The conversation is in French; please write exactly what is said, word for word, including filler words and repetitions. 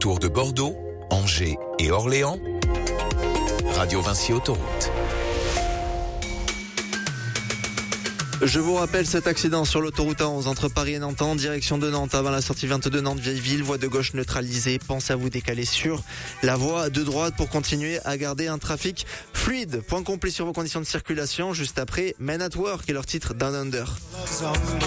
autour de Bordeaux, Angers et Orléans. Radio Vinci Autoroute. Je vous rappelle cet accident sur l'autoroute A onze entre Paris et Nantes en direction de Nantes avant la sortie vingt-deux Nantes-Vieilleville, voie de gauche neutralisée. Pensez à vous décaler sur la voie de droite pour continuer à garder un trafic fluide. Point complet sur vos conditions de circulation juste après Men at Work et leur titre Down Under.